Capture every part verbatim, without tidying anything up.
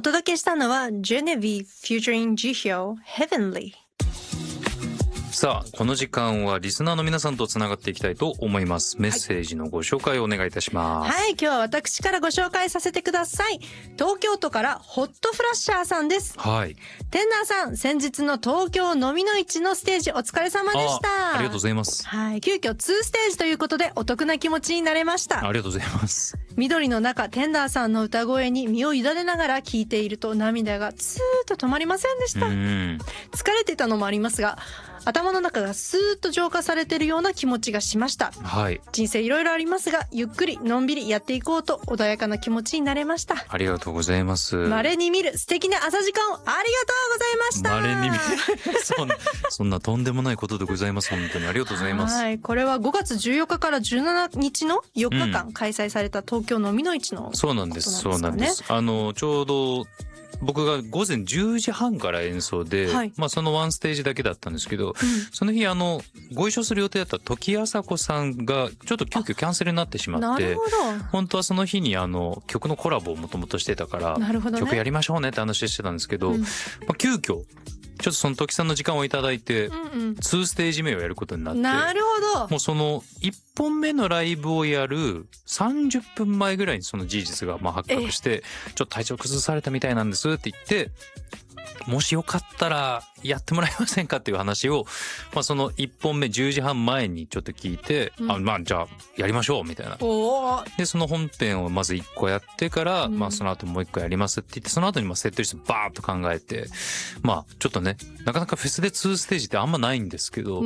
届けしたのは Genevieve featuring Jihyo Heavenly。 さあこの時間はリスナーの皆さんとつながっていきたいと思います。メッセージのご紹介をお願いいたします。 はい、今日は私からご紹介させてください。東京都からホットフラッシャーさんです。 はい。 テンダーさん、先日の東京飲みの市のステージお疲れ様でした。 あ, ありがとうございます。 はい、急遽にステージということでお得な気持ちになれました。 ありがとうございます。 緑の中、テンダーさんの歌声に身を委ねながら聴いていると涙がツーッと止まりませんでした。 うん、 疲れていたのもありますが、頭の中がスーッと浄化されているような気持ちがしました。 はい、 人生いろいろありますが、ゆっくりのんびりやっていこうと穏やかな気持ちになれました。 ありがとうございます。 稀に見る素敵な朝時間をありがとうございました。 稀に見るそんなそんなとんでもないことでございます。本当にありがとうございます。 はい、これはごがつじゅうよっかからじゅうしちにちのよっかかん開催された東京飲みの市の、 うん、そうなんです。そうなんです。あのちょうど僕が午前じゅうじはんから演奏で、はい、まあそのワンステージだけだったんですけど、うん、その日あのご一緒する予定だった時あさこさんがちょっと急遽キャンセルになってしまって、本当はその日にあの曲のコラボをもともとしてたから、ね、曲やりましょうねって話してたんですけど、うん、まあ、急遽ちょっとその時さんの時間をいただいて、うんうん、にステージ目をやることになって、 なるほど。 もうそのいっぽんめのライブをやるさんじゅっぷんまえぐらいにその事実がまあ発覚して、ちょっと体調崩されたみたいなんですって言って、もしよかったらやってもらえませんかっていう話を、まあ、そのいっぽんめじゅうじはん前にちょっと聞いて、うん、あまあじゃあやりましょうみたいな。でその本編をまずいっこやってから、うん、まあその後もういっこやりますって言って、その後にまあセットリストバーッと考えて、まあちょっとねなかなかフェスでにステージってあんまないんですけど、うん、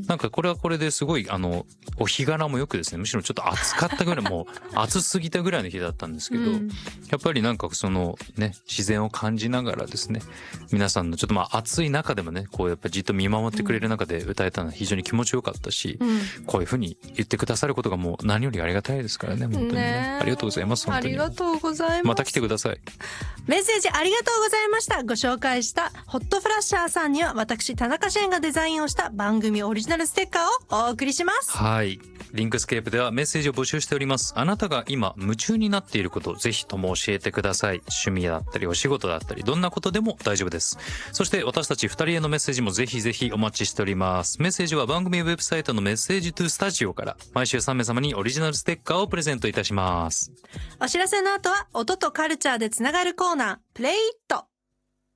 なんかこれはこれですごいあのお日柄もよくですね、むしろちょっと暑かったぐらいもう暑すぎたぐらいの日だったんですけど、うん、やっぱりなんかそのね自然を感じながらですね、皆さんのちょっとまあ暑い中でもねこうやっぱじっと見守ってくれる中で歌えたのは非常に気持ちよかったし、うん、こういう風に言ってくださることがもう何よりありがたいですからね、本当にね。ね、ありがとうございます。本当にありがとうございます。 また来てください。 メッセージありがとうございました。ご紹介したホットフラッシャーさんには私田中シェンがデザインをした番組オリジナルステッカーをお送りします。 はい、リンクスケープではメッセージを募集しております。あなたが今夢中になっていること、ぜひとも教えてください。趣味だったりお仕事だったりどんなことでも大丈夫です。そして私たちふたりへのメッセージもぜひぜひお待ちしております。メッセージは番組ウェブサイトのメッセージトゥスタジオから毎週さんめいさまにオリジナルステッカーをプレゼントいたします。 お知らせの後は音とカルチャーでつながるコーナープレイイット。